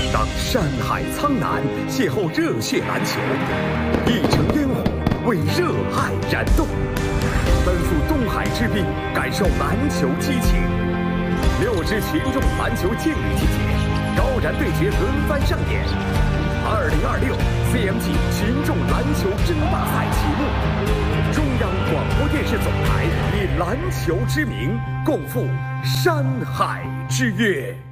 让山海苍南邂逅热血篮球，一城烟火为热爱燃动，奔赴东海之滨，感受篮球激情。6支群众篮球劲旅季节，高燃对决轮番上演。2026 CMG 群众篮球争霸赛启幕，中央广播电视总台以篮球之名，共赴山海之约。